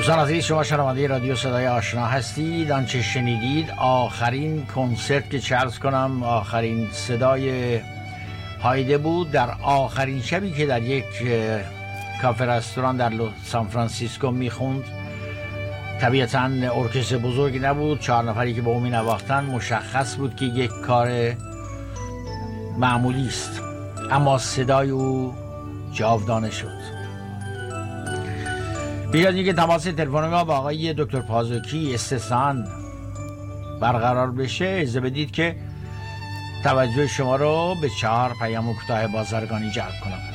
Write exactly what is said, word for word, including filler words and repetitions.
دوستان عزیز، شما شنونده رادیو صدای آشنا هستید. آنچه شنیدید آخرین کنسرت که چه عرض کنم آخرین صدای هایده بود در آخرین شبی که در یک کافه رستوران در سان فرانسیسکو میخوند. طبیعتاً ارکستر بزرگی نبود، چهار نفری که با او مینواختن، مشخص بود که یک کار معمولی است، اما صدای او جاودانه شد. بیاد که تماس تلفن ما با آقای دکتر پازوکی استثناً برقرار بشه. اجازه بدید که توجه شما رو به چهار پیام کوتاه بازرگانی جلب کنم.